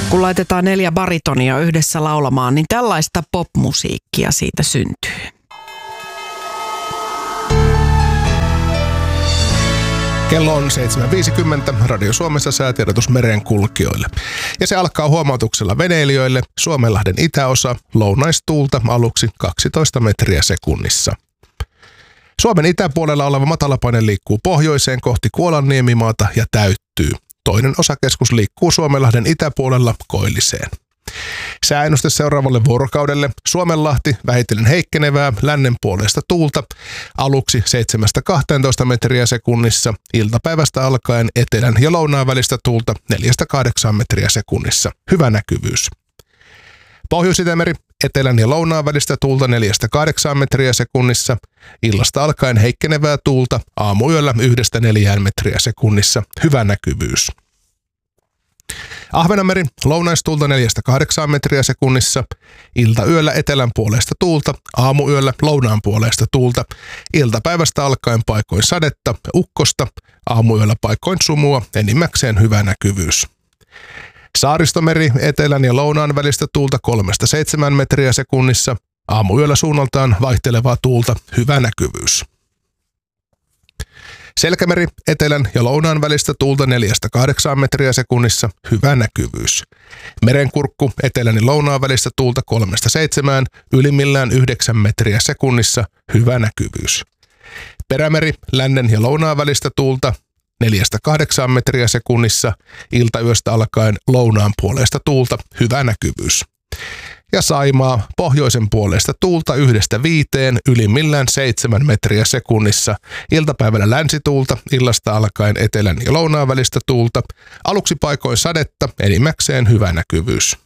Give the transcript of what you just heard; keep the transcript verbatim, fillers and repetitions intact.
Kun laitetaan neljä baritonia yhdessä laulamaan, niin tällaista popmusiikkia siitä syntyy. Kello on seitsemän viisikymmentä, Radio Suomessa säätiedotus merenkulkijoille. Ja se alkaa huomautuksella veneilijöille. Suomenlahden itäosa, lounaistuulta aluksi kaksitoista metriä sekunnissa. Suomen itäpuolella oleva matalapaine liikkuu pohjoiseen kohti Kuolanniemimaata ja täyttyy. Toinen osakeskus liikkuu Suomenlahden itäpuolella koilliseen. Sääennuste seuraavalle vuorokaudelle. Suomenlahti vähitellen heikkenevää lännen puolesta tuulta aluksi seitsemästä kahteentoista metriä sekunnissa, iltapäivästä alkaen etelän ja lounaan välistä tuulta neljästä kahdeksaan metriä sekunnissa. Hyvä näkyvyys. Pohjois-Itämeri etelän ja lounaan välistä tuulta neljästä kahdeksaan metriä sekunnissa, illasta alkaen heikkenevää tuulta aamuyöllä yhdestä neljään metriä sekunnissa. Hyvä näkyvyys. Ahvenanmeri lounaistuulta neljästä kahdeksaan metriä sekunnissa, iltayöllä etelän puolesta tuulta, aamuyöllä lounaan puolesta tuulta, iltapäivästä alkaen paikoin sadetta, ukkosta, aamuyöllä paikoin sumua, enimmäkseen hyvä näkyvyys. Saaristomeri etelän ja lounaan välistä tuulta kolmesta seitsemään metriä sekunnissa, aamuyöllä suunnaltaan vaihtelevaa tuulta, hyvä näkyvyys. Selkämeri etelän ja lounaan välistä tuulta neljästä kahdeksaan metriä sekunnissa, hyvä näkyvyys. Merenkurkku etelän ja lounaan välistä tuulta kolmesta seitsemään, ylimmillään yhdeksän metriä sekunnissa, hyvä näkyvyys. Perämeri lännen ja lounaan välistä tuulta neljästä kahdeksaan metriä sekunnissa, iltayöstä alkaen lounaan puolesta tuulta, hyvä näkyvyys. Ja Saimaa pohjoisen puolesta tuulta yhdestä viiteen, ylimmillään seitsemän metriä sekunnissa, iltapäivällä länsituulta, illasta alkaen etelän ja lounaan välistä tuulta, aluksi paikoin sadetta, enimmäkseen hyvä näkyvyys.